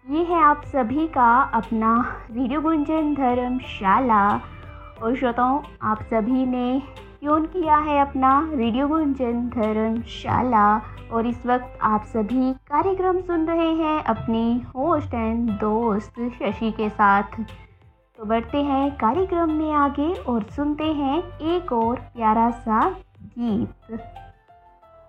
ये है आप सभी का अपना रेडियो गुंजन धर्मशाला। और श्रोताओं, आप सभी ने ट्यून किया है अपना रेडियो गुंजन धर्मशाला और इस वक्त आप सभी कार्यक्रम सुन रहे हैं अपनी होस्ट एंड दोस्त शशि के साथ। तो बढ़ते हैं कार्यक्रम में आगे और सुनते हैं एक और प्यारा सा गीत।